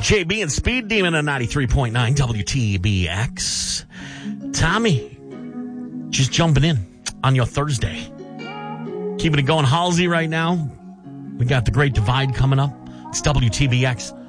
JB and Speed Demon on 93.9 WTBX. Tommy, just jumping in on your Thursday. Keeping it going Halsey right now. We got the Great Divide coming up. It's WTBX.